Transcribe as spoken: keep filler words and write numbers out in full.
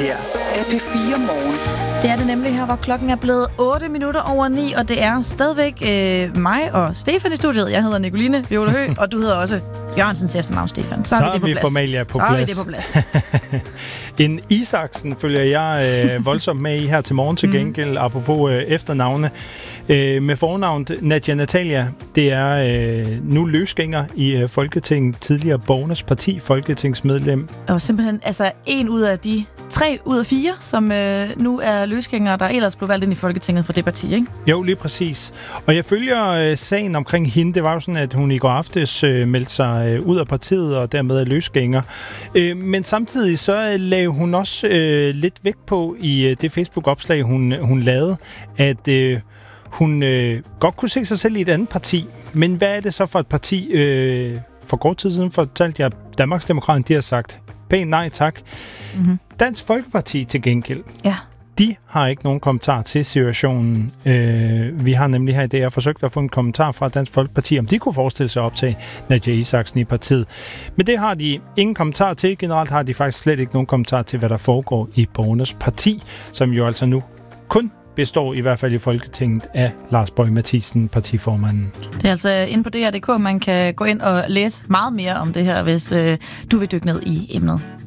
her er P fire Morgen. Det er det nemlig her, hvor klokken er blevet otte minutter over ni, og det er stadigvæk øh, mig og Stefan i studiet. Jeg hedder Nicoline Viola Høgh, og du hedder også Jørgensens efternavn, Stefan. Så, Så er vi, det vi på plads. formalia på Så plads. er vi det på plads. En Isaksen følger jeg øh, voldsomt med i her til morgen til gengæld, mm. apropos øh, efternavne. Øh, med fornavnet Nadia Natalia, det er øh, nu løsgænger i øh, Folketinget, tidligere Borgernes Parti, folketingsmedlem. Og simpelthen altså en ud af de tre ud af fire, som øh, nu er løsgængere, der ellers blev valgt ind i Folketinget fra det parti, ikke? Jo, lige præcis. Og jeg følger øh, sagen omkring hende. Det var jo sådan, at hun i går aftes øh, meldte sig øh, ud af partiet og dermed er løsgænger. Øh, men samtidig så øh, lagde hun også øh, lidt vægt på i øh, det Facebook-opslag, hun, hun lavede, at øh, hun øh, godt kunne se sig selv i et andet parti. Men hvad er det så for et parti? Øh, for kort tid siden fortalte jeg, at Danmarksdemokraterne, de har sagt pænt nej tak. Mm-hmm. Dansk Folkeparti til gengæld. Ja. De har ikke nogen kommentar til situationen. Øh, vi har nemlig her i dag forsøgt at få en kommentar fra Dansk Folkeparti, om de kunne forestille sig op til Nadia Isaksen i partiet. Men det har de ingen kommentar til. Generelt har de faktisk slet ikke nogen kommentar til, hvad der foregår i Borgernes Parti, som jo altså nu kun består i hvert fald i Folketinget af Lars Boje Mathiesen, partiformanden. Det er altså inde på D R punktum d k, man kan gå ind og læse meget mere om det her, hvis øh, du vil dykke ned i emnet.